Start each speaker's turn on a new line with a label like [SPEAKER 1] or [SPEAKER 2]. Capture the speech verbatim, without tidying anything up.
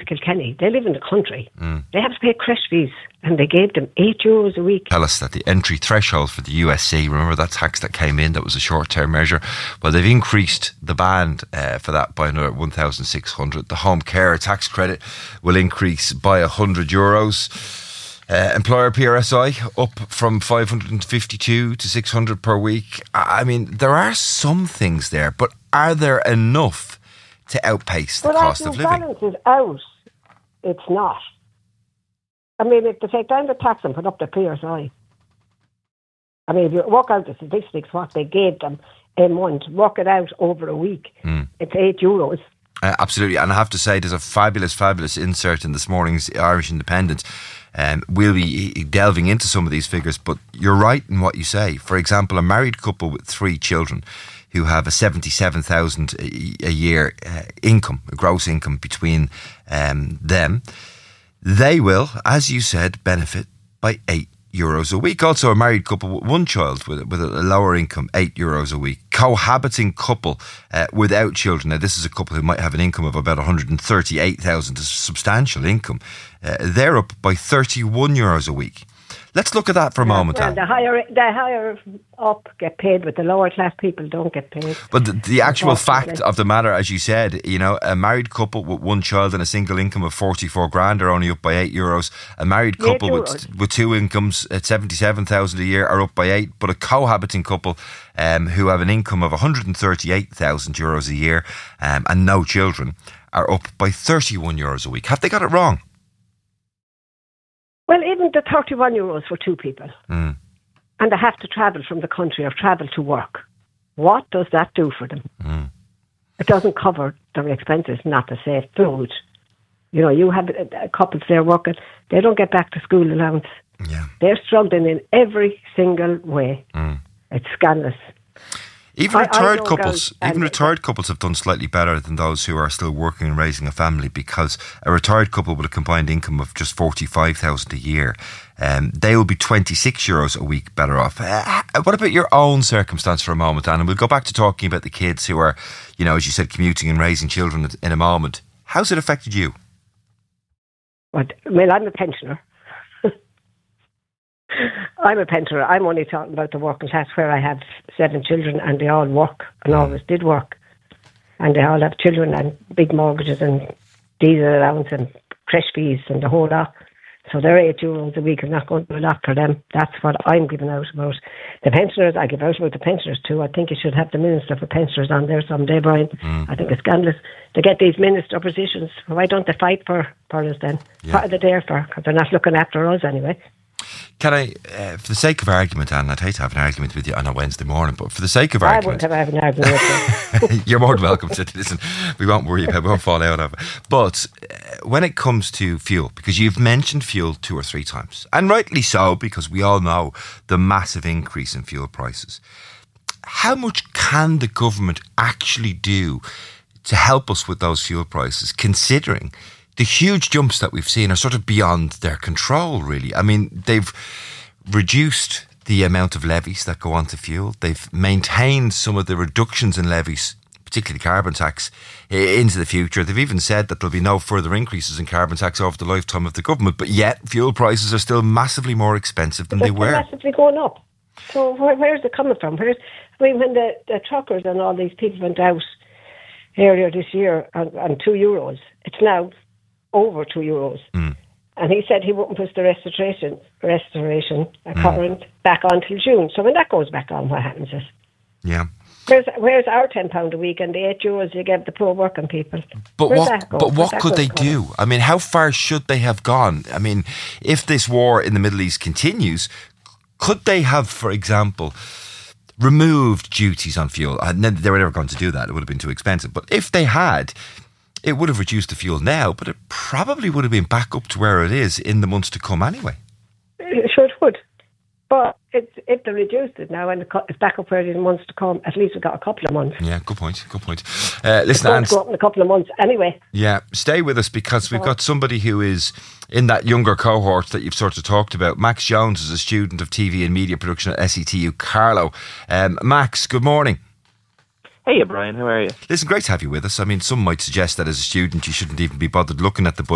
[SPEAKER 1] Kilkenny, they live in the country. Mm. They have to pay creche fees, and they gave them eight euros a week.
[SPEAKER 2] Tell us that the entry threshold for the U S C, remember that tax that came in, that was a short-term measure? Well, they've increased the band uh, for that by another one thousand six hundred. The home care tax credit will increase by one hundred euros. Uh, employer P R S I up from five hundred fifty-two to six hundred per week. I mean, there are some things there, but are there enough to outpace the
[SPEAKER 1] but
[SPEAKER 2] cost of living?
[SPEAKER 1] Balance is out. It's not. I mean, if they take down the tax and put up the P R S I, I mean, if you work out the statistics, what they gave them a month, work it out over a week, mm. it's eight euros.
[SPEAKER 2] Uh, absolutely, and I have to say there's a fabulous, fabulous insert in this morning's Irish Independent. Um, we'll be delving into some of these figures, but you're right in what you say. For example, a married couple with three children who have a seventy-seven thousand a year uh, income, a gross income between um, them, they will, as you said, benefit by eight euros a week. Also, a married couple with one child with, with a lower income, eight euros a week. Cohabiting couple uh, without children. Now, this is a couple who might have an income of about one hundred thirty-eight thousand, a substantial income. Uh, they're up by thirty-one euros a week. Let's look at that for a
[SPEAKER 1] yeah,
[SPEAKER 2] moment,
[SPEAKER 1] well,
[SPEAKER 2] Anne.
[SPEAKER 1] The higher, the higher up get paid, but the lower class people don't get paid.
[SPEAKER 2] But the, the actual fact of the matter, as you said, you know, a married couple with one child and a single income of forty-four grand are only up by eight euros. A married couple with with two incomes at seventy-seven thousand a year are up by eight. But a cohabiting couple um, who have an income of one hundred thirty-eight thousand euros a year um, and no children are up by thirty-one euros a week. Have they got it wrong?
[SPEAKER 1] Well, even the thirty-one euros for two people,
[SPEAKER 2] mm.
[SPEAKER 1] and they have to travel from the country or travel to work. What does that do for them?
[SPEAKER 2] Mm.
[SPEAKER 1] It doesn't cover their expenses, not to say food. You know, you have a couple there working, they don't get back to school allowance.
[SPEAKER 2] Yeah.
[SPEAKER 1] They're struggling in every single way.
[SPEAKER 2] Mm.
[SPEAKER 1] It's scandalous.
[SPEAKER 2] Even
[SPEAKER 1] I,
[SPEAKER 2] retired
[SPEAKER 1] I
[SPEAKER 2] couples,
[SPEAKER 1] go,
[SPEAKER 2] even retired couples have done slightly better than those who are still working and raising a family, because a retired couple with a combined income of just forty-five thousand a year, um, they will be twenty-six euros a week better off. Uh, what about your own circumstance for a moment, Anne? And we'll go back to talking about the kids who are, you know, as you said, commuting and raising children in a moment. How's it affected you?
[SPEAKER 1] But, well, I'm a pensioner. I'm a pensioner. I'm only talking about the working class, where I have seven children and they all work and always did work. And they all have children and big mortgages and diesel allowance and creche fees and the whole lot. So their eight euros a week is not going to do a lot for them. That's what I'm giving out about. The pensioners, I give out about the pensioners too. I think you should have the Minister for Pensioners on there someday, Brian. Mm. I think it's scandalous to get these minister positions. Why don't they fight for, for us then? Yeah. What are they there for? Because they're not looking after us anyway.
[SPEAKER 2] Can I, uh, for the sake of argument, Anne, I'd hate to have an argument with you on a Wednesday morning, but for the sake of
[SPEAKER 1] I
[SPEAKER 2] argument...
[SPEAKER 1] I wouldn't have an argument with you.
[SPEAKER 2] You're more than welcome to listen. We won't worry about it, we won't fall out of it. But uh, when it comes to fuel, because you've mentioned fuel two or three times, and rightly so, because we all know the massive increase in fuel prices, how much can the government actually do to help us with those fuel prices, considering the huge jumps that we've seen are sort of beyond their control, really? I mean, they've reduced the amount of levies that go onto fuel. They've maintained some of the reductions in levies, particularly carbon tax, into the future. They've even said that there'll be no further increases in carbon tax over the lifetime of the government, but yet fuel prices are still massively more expensive than
[SPEAKER 1] They're
[SPEAKER 2] they were.
[SPEAKER 1] massively going up. So where, where's it coming from? Where's, I mean, when the, the truckers and all these people went out earlier this year on, on two euros, it's now over two euros. Mm. And he said he wouldn't put the restoration restoration current mm. back on till June. So when that goes back on, what happens is?
[SPEAKER 2] Yeah.
[SPEAKER 1] Where's, where's our ten pounds a week and the eight euros you give the poor working people?
[SPEAKER 2] But
[SPEAKER 1] Where's
[SPEAKER 2] what, but what could they do?
[SPEAKER 1] From?
[SPEAKER 2] I mean, how far should they have gone? I mean, if this war in the Middle East continues, could they have, for example, removed duties on fuel? And they were never going to do that. It would have been too expensive. But if they had, it would have reduced the fuel now, but it probably would have been back up to where it is in the months to come anyway.
[SPEAKER 1] It sure would. But it's, if they reduced it now and it's back up where it is in months to come, at least we've got a couple of months.
[SPEAKER 2] Yeah, good point, good point. Uh, listen,
[SPEAKER 1] Anne, go up in a couple of months anyway.
[SPEAKER 2] Yeah, stay with us, because we've got somebody who is in that younger cohort that you've sort of talked about. Max Jones is a student of T V and media production at S E T U Carlow. Um, Max, good morning.
[SPEAKER 3] Hey, Brian, how are you?
[SPEAKER 2] Listen, great to have you with us. I mean, some might suggest that as a student you shouldn't even be bothered looking at the budget.